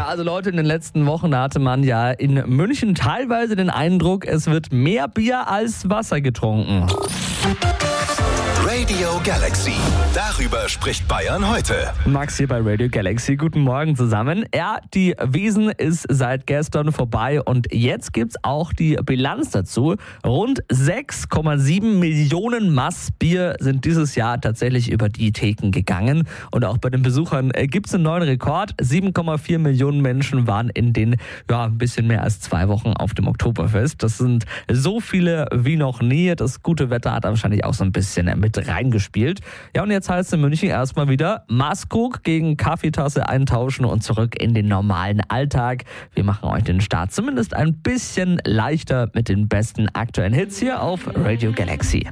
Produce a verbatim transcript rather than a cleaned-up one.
also Leute, in den letzten Wochen hatte man ja in München teilweise den Eindruck, es wird mehr Bier als Wasser getrunken. Radio Galaxy. Darüber spricht Bayern heute. Max hier bei Radio Galaxy. Guten Morgen zusammen. Ja, die Wiesn ist seit gestern vorbei und jetzt gibt's auch die Bilanz dazu. Rund sechs Komma sieben Millionen Maß Bier sind dieses Jahr tatsächlich über die Theken gegangen. Und auch bei den Besuchern gibt's einen neuen Rekord. sieben Komma vier Millionen Menschen waren in den, ja, ein bisschen mehr als zwei Wochen auf dem Oktoberfest. Das sind so viele wie noch nie. Das gute Wetter hat wahrscheinlich auch so ein bisschen mit reingespielt. Ja, und jetzt heißt es in München erstmal wieder Maßkrug gegen Kaffeetasse eintauschen und zurück in den normalen Alltag. Wir machen euch den Start zumindest ein bisschen leichter mit den besten aktuellen Hits hier auf Radio Galaxy.